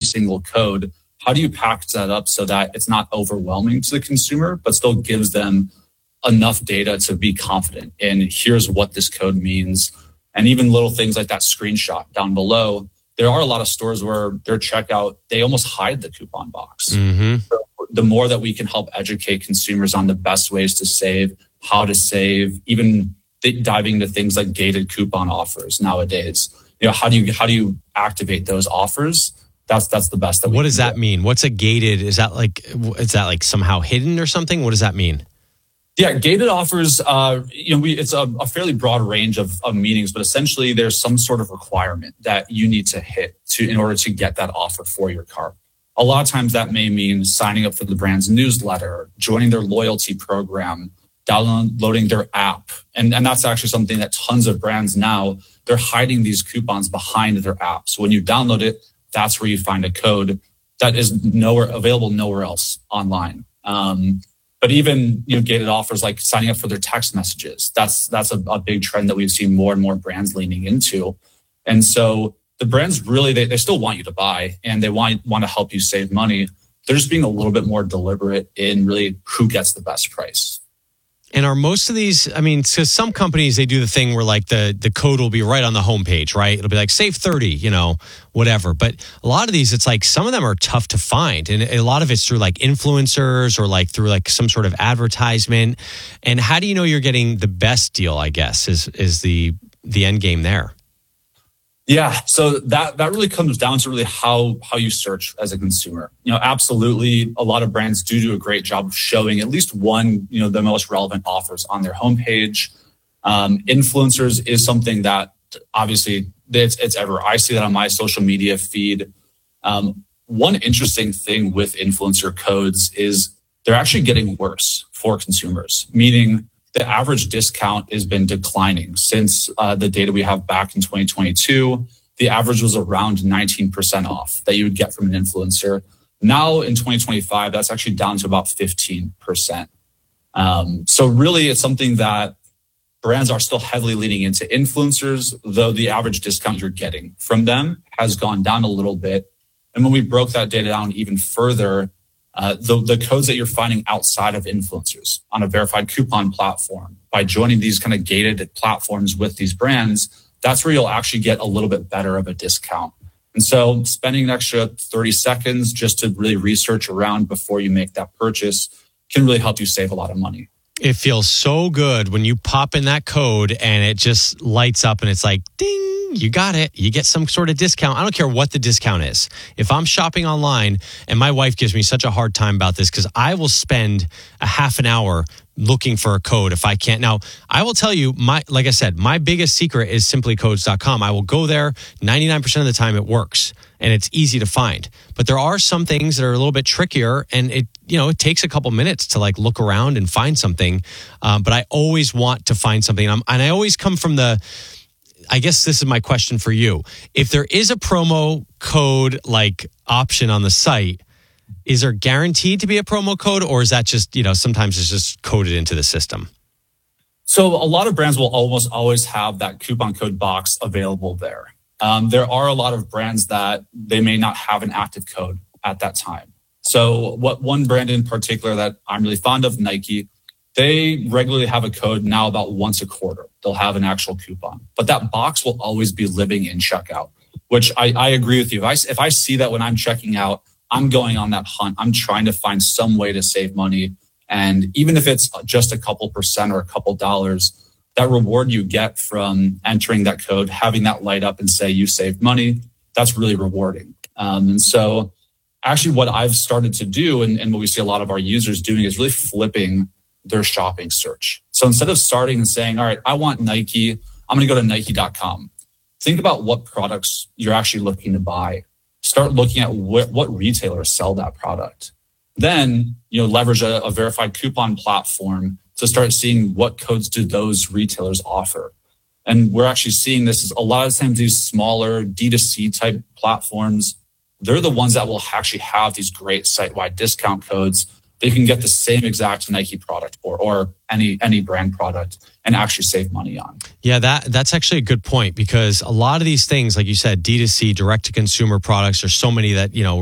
single code, how do you package that up so that it's not overwhelming to the consumer, but still gives them enough data to be confident in here's what this code means. And even little things like that screenshot down below, there are a lot of stores where their checkout, they almost hide the coupon box. Mm-hmm. So the more that we can help educate consumers on the best ways to save, how to save, even diving into things like gated coupon offers nowadays. How do you activate those offers? That's the best. What does that mean? What's a gated? Is that like somehow hidden or something? What does that mean? Yeah, gated offers. It's a fairly broad range of meanings, but essentially there's some sort of requirement that you need to hit in order to get that offer for your cart. A lot of times that may mean signing up for the brand's newsletter, joining their loyalty program, downloading their app, and that's actually something that tons of brands now, they're hiding these coupons behind their app. So when you download it, that's where you find a code that is available nowhere else online. But even gated offers like signing up for their text messages, that's a big trend that we've seen more and more brands leaning into. And so the brands really, they still want you to buy and they want to help you save money. They're just being a little bit more deliberate in really who gets the best price. And are most of these, so some companies, they do the thing where like the code will be right on the homepage, right? It'll be like save 30, whatever. But a lot of these, it's like some of them are tough to find. And a lot of it's through like influencers or like through like some sort of advertisement. And how do you know you're getting the best deal, I guess, is the end game there? Yeah, so that really comes down to really how you search as a consumer. Absolutely, a lot of brands do a great job of showing at least one, the most relevant offers on their homepage. Influencers is something that obviously it's ever. I see that on my social media feed. One interesting thing with influencer codes is they're actually getting worse for consumers, meaning the average discount has been declining since the data we have back in 2022. The average was around 19% off that you would get from an influencer. Now in 2025, that's actually down to about 15%. So really, it's something that brands are still heavily leaning into influencers, though the average discount you're getting from them has gone down a little bit. And when we broke that data down even further, the codes that you're finding outside of influencers on a verified coupon platform, by joining these kind of gated platforms with these brands, that's where you'll actually get a little bit better of a discount. And so spending an extra 30 seconds just to really research around before you make that purchase can really help you save a lot of money. It feels so good when you pop in that code and it just lights up and it's like, ding. You got it. You get some sort of discount. I don't care what the discount is. If I'm shopping online, and my wife gives me such a hard time about this because I will spend a half an hour looking for a code if I can't. Now, I will tell you, like I said, my biggest secret is simplycodes.com. I will go there. 99% of the time it works and it's easy to find. But there are some things that are a little bit trickier and it takes a couple minutes to like look around and find something. But I always want to find something. And I always come from I guess this is my question for you. If there is a promo code like option on the site, is there guaranteed to be a promo code or is that just, sometimes it's just coded into the system? So a lot of brands will almost always have that coupon code box available there. There are a lot of brands that they may not have an active code at that time. So one brand in particular that I'm really fond of, Nike, they regularly have a code now about once a quarter. They'll have an actual coupon, but that box will always be living in checkout, which I agree with you. If I see that when I'm checking out, I'm going on that hunt. I'm trying to find some way to save money. And even if it's just a couple percent or a couple dollars, that reward you get from entering that code, having that light up and say you saved money, that's really rewarding. And so actually what I've started to do and what we see a lot of our users doing is really flipping their shopping search. So instead of starting and saying, all right, I want Nike, I'm going to go to Nike.com. Think about what products you're actually looking to buy. Start looking at what retailers sell that product. Then, leverage a verified coupon platform to start seeing what codes do those retailers offer. And we're actually seeing this is a lot of times these smaller D2C type platforms, they're the ones that will actually have these great site-wide discount codes. They can get the same exact Nike product or any brand product and actually save money on. Yeah, that's actually a good point because a lot of these things, like you said, D2C, direct to consumer products, there's so many that,